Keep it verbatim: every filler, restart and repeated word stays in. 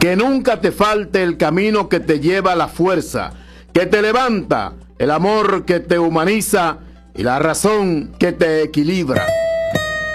Que nunca te falte el camino que te lleva a la fuerza, que te levanta, el amor que te humaniza y la razón que te equilibra.